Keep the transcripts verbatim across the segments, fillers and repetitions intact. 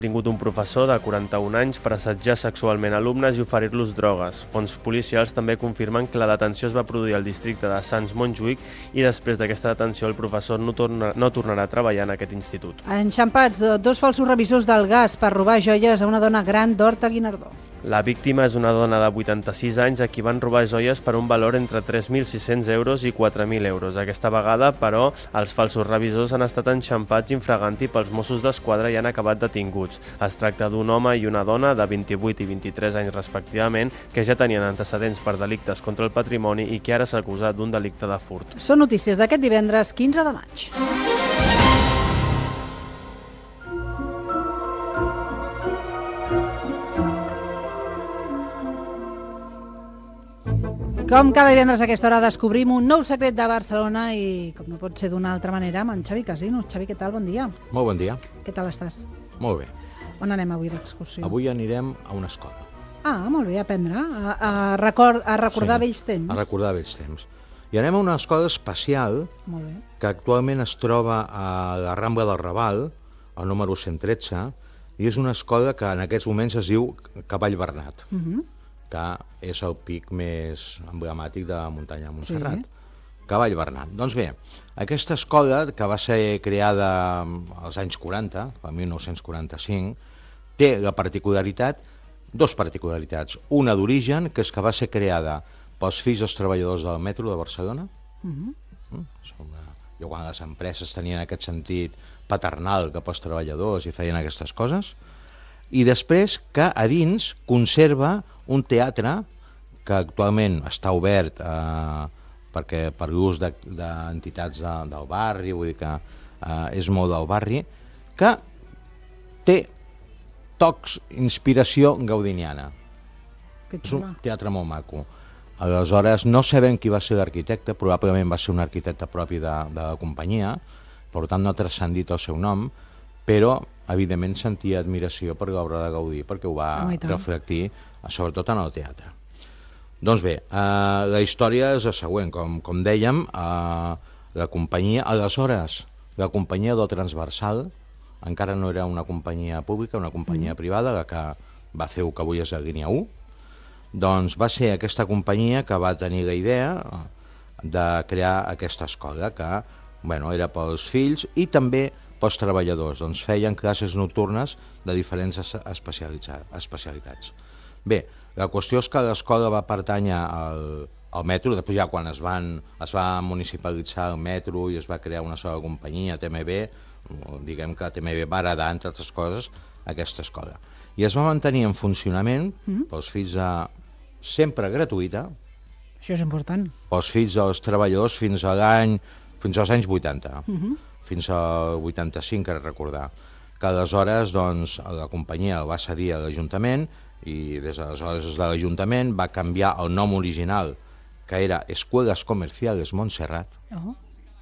Tingut un professor de quaranta-un anys per assetjar sexualment alumnes i oferir-los drogues. Fonts policials també confirmen que la detenció es va produir al districte de Sants-Montjuïc i després d'aquesta detenció el professor no, torna, no tornarà a treballar en aquest institut. Enxampats, dos falsos revisors del gas per robar joies a una dona gran d'Horta-Guinardó. La víctima és una dona de vuitanta-sis anys a qui van robar joies per un valor entre tres mil sis-cents euros i quatre mil euros. Aquesta vegada, però, els falsos revisors han estat enxampats infraganti pels Mossos d'Esquadra i han acabat detinguts. Es tracta d'un home i una dona de vint-i-vuit i vint-i-tres anys respectivament que ja tenien antecedents per delictes contra el patrimoni i que ara s'acusa d'un delicte de furt. Són notícies d'aquest divendres quinze de maig. Com cada divendres a aquesta hora descobrim un nou secret de Barcelona i, com no pot ser d'una altra manera, amb en Xavi Casino. Xavi, què tal? Bon dia. Molt bon dia. Què tal estàs? Molt bé. On anem avui d'excursió? Avui anirem a una escola. Ah, molt bé, a aprendre, a, a, record, a recordar sí, vells temps. A recordar vells temps. I anem a una escola especial molt bé. Que actualment es troba a la Rambla del Raval, al número cent tretze, i és una escola que en aquests moments es diu Cavall Bernat. Uh -huh. que és el pic més emblemàtic de la muntanya de Montserrat. Sí. Cavall Bernat. Doncs bé, aquesta escola, que va ser creada als anys quaranta, el mil nou-cents quaranta-cinc, té la particularitat, dos particularitats. Una d'origen, que és que va ser creada pels fills dels treballadors del metro de Barcelona. Uh-huh. mm? Quan les empreses tenien aquest sentit paternal cap als treballadors i feien aquestes coses. I després que a dins conserva un teatre que actualment està obert eh, perquè per l'ús d'entitats de, de, del barri, vull dir que eh, és molt del barri, que té tocs, inspiració gaudiniana. És un teatre molt maco. Aleshores, no sabem qui va ser l'arquitecte, probablement va ser un arquitecte propi de, de la companyia, per tant no ha transcendit el seu nom, però evidentment sentia admiració per l'obra de Gaudí, perquè ho va oh, reflectir sobretot en el teatre. Doncs bé, eh, la història és la següent, com, com dèiem, eh, la companyia, aleshores, la companyia del Transversal, encara no era una companyia pública, una companyia mm. privada, la que va fer el que avui és la línia u, doncs va ser aquesta companyia que va tenir la idea de crear aquesta escola, que bueno, era pels fills i també pels treballadors, doncs feien classes nocturnes de diferents especialitats. Bé, la qüestió és que l'escola va pertànyer al, al metro, després ja quan es, van, es va municipalitzar el metro i es va crear una sola companyia, T M B, diguem que T M B va heredar, entre altres coses, aquesta escola. I es va mantenir en funcionament mm. pels fills de... sempre gratuïta. Això és important. Pels fills dels treballadors fins a l'any, fins als anys vuitanta. Mm-hmm. Fins al vuitanta-cinc, crec recordar, que aleshores doncs, la companyia el va cedir a l'Ajuntament i des d'aleshores des de l'Ajuntament va canviar el nom original, que era Escuelas Comerciales Montserrat. Oh.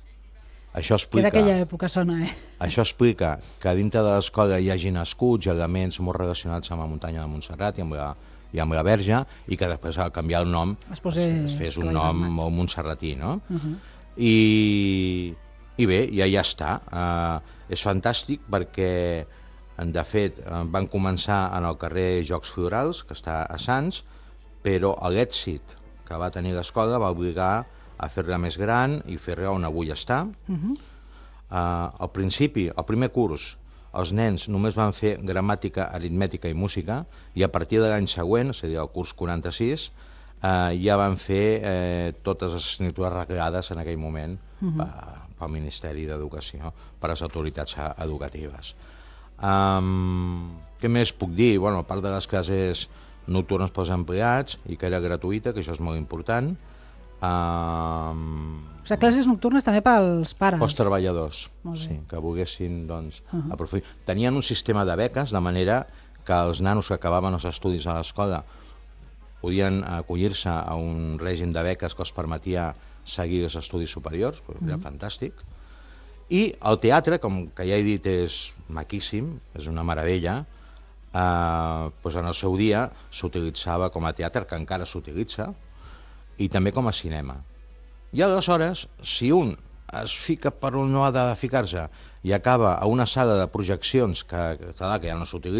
Això explica... Que d'aquella època sona, eh? Això explica que dintre de l'escola hi hagi nascuts elements molt relacionats amb la muntanya de Montserrat i amb la, i amb la Verge, i que després al canviar el nom es, posés, es fes un nom molt montserratí, no? Uh-huh. I... I bé, ja ja està. Uh, és fantàstic perquè, de fet, van començar en el carrer Jocs Florals, que està a Sants, però l'èxit que va tenir l'escola va obligar a fer-la més gran i fer-la on avui està. Uh-huh. uh, al principi, al primer curs, els nens només van fer gramàtica, aritmètica i música, i a partir de l'any següent, és a dir, el curs quaranta-sis, uh, ja van fer eh, totes les assignatures reglades en aquell moment uh-huh. per, pel Ministeri d'Educació, per a les autoritats educatives. Um, què més puc dir? Bueno, a part de les classes nocturnes pels empleats, i que era gratuïta, que això és molt important. Um, o sigui, classes nocturnes també pels pares. Pels treballadors, sí, que volguessin doncs, uh-huh. aprofitar. Tenien un sistema de beques, de manera que els nanos que acabaven els estudis a l'escola podien acollir-se a un règim de beques que els permetia seguir els estudis superiors, però era mm. fantàstic. I el teatre, com que ja he dit, és maquíssim, és una meravella, eh, doncs en el seu dia s'utilitzava com a teatre, que encara s'utilitza, i també com a cinema. I aleshores, si un es fica per on no ha de ficar-se i acaba a una sala de projeccions que, que, que ja no s'utilitza,